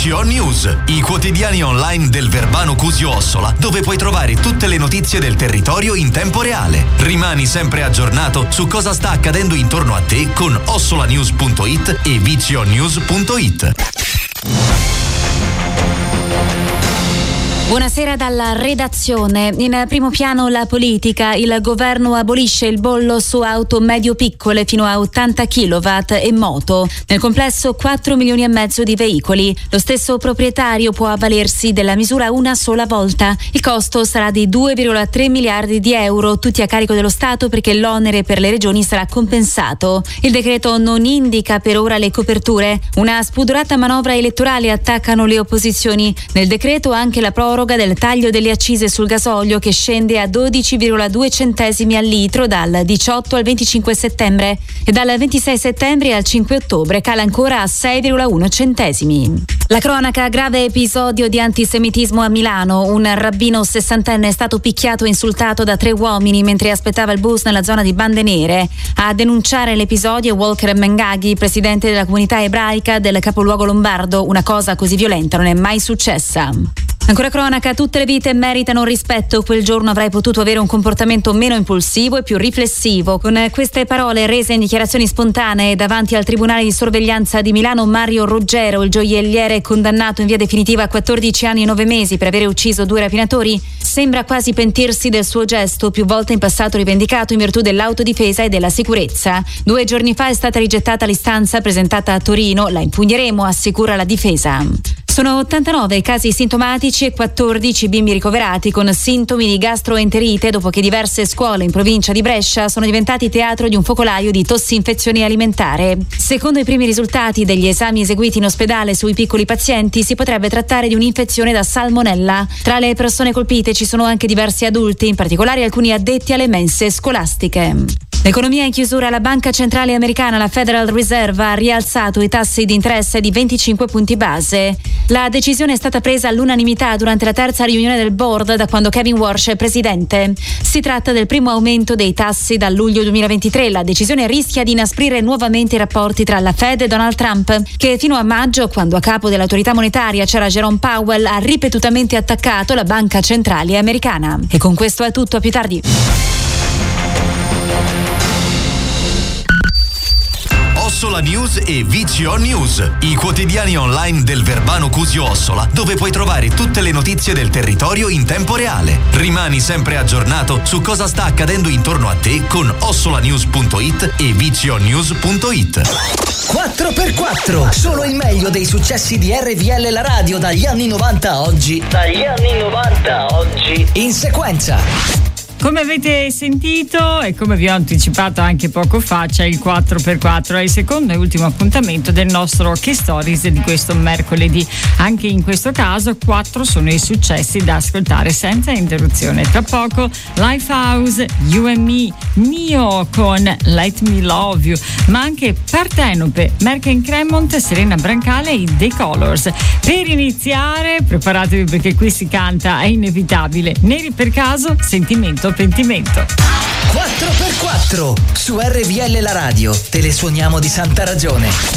VCO News, i quotidiani online del Verbano Cusio Ossola, dove puoi trovare tutte le notizie del territorio in tempo reale. Rimani sempre aggiornato su cosa sta accadendo intorno a te con ossolanews.it e vconews.it. Buonasera dalla redazione. In primo piano la politica. Il governo abolisce il bollo su auto medio-piccole fino a 80 kW e moto. Nel complesso 4 milioni e mezzo di veicoli. Lo stesso proprietario può avvalersi della misura una sola volta. Il costo sarà di 2,3 miliardi di euro, tutti a carico dello Stato perché l'onere per le regioni sarà compensato. Il decreto non indica per ora le coperture. Una spudorata manovra elettorale attaccano le opposizioni. Nel decreto anche la proroga del taglio delle accise sul gasolio che scende a 12,2 centesimi al litro dal 18 al 25 settembre e dal 26 settembre al 5 ottobre cala ancora a 6,1 centesimi. La cronaca: grave episodio di antisemitismo a Milano. Un rabbino 60enne è stato picchiato e insultato da 3 uomini mentre aspettava il bus nella zona di Bande Nere. A denunciare l'episodio Walker Mengaghi, presidente della comunità ebraica del capoluogo lombardo. Una cosa così violenta non è mai successa. Ancora cronaca: tutte le vite meritano rispetto. Quel giorno avrai potuto avere un comportamento meno impulsivo e più riflessivo. Con queste parole rese in dichiarazioni spontanee davanti al Tribunale di Sorveglianza di Milano, Mario Ruggero, il gioielliere condannato in via definitiva a 14 anni e 9 mesi per aver ucciso 2 rapinatori, sembra quasi pentirsi del suo gesto, più volte in passato rivendicato in virtù dell'autodifesa e della sicurezza. 2 giorni fa è stata rigettata l'istanza presentata a Torino. La impugneremo, assicura la difesa. Sono 89 casi sintomatici e 14 bimbi ricoverati con sintomi di gastroenterite dopo che diverse scuole in provincia di Brescia sono diventati teatro di un focolaio di tossinfezione alimentare. Secondo i primi risultati degli esami eseguiti in ospedale sui piccoli pazienti, si potrebbe trattare di un'infezione da salmonella. Tra le persone colpite ci sono anche diversi adulti, in particolare alcuni addetti alle mense scolastiche. L'economia in chiusura. La Banca Centrale Americana, la Federal Reserve, ha rialzato i tassi di interesse di 25 punti base. La decisione è stata presa all'unanimità durante la terza riunione del board da quando Kevin Warsh è presidente. Si tratta del primo aumento dei tassi dal luglio 2023. La decisione rischia di inasprire nuovamente i rapporti tra la Fed e Donald Trump, che fino a maggio, quando a capo dell'autorità monetaria c'era Jerome Powell, ha ripetutamente attaccato la Banca Centrale Americana. E con questo è tutto, a più tardi. Ossola News e VCO News, i quotidiani online del Verbano Cusio Ossola, dove puoi trovare tutte le notizie del territorio in tempo reale. Rimani sempre aggiornato su cosa sta accadendo intorno a te con ossolanews.it e vconews.it. 4x4, solo il meglio dei successi di RVL la radio dagli anni 90 a oggi. In sequenza. Come avete sentito e come vi ho anticipato anche poco fa, c'è il 4x4, è il secondo e ultimo appuntamento del nostro Che Stories di questo mercoledì. Anche in questo caso 4 sono i successi da ascoltare senza interruzione. Tra poco Lifehouse, You and Me, Nio con Let Me Love You, ma anche Partenope, Merck & Cremont, Serena Brancale e The Colors. Per iniziare, preparatevi perché qui si canta, è inevitabile, Neri per caso, Sentimento Pentimento. 4x4 su RVL la radio, te le suoniamo di santa ragione.